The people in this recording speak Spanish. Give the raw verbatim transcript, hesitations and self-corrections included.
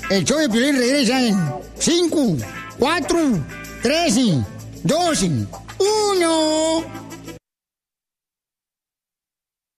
El show de Piolín regresa en cinco, cuatro, tres, dos, uno.